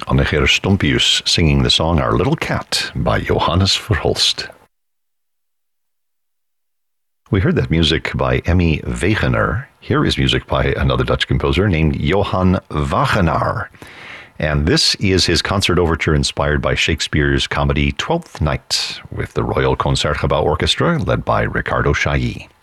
Anneger Stompius singing the song Our Little Cat by Johannes Verhulst. We heard that music by Emmy Wegener. Here is music by another Dutch composer named Johan Wagenaar. And this is his concert overture inspired by Shakespeare's comedy Twelfth Night with the Royal Concertgebouw Orchestra led by Ricardo Chailly.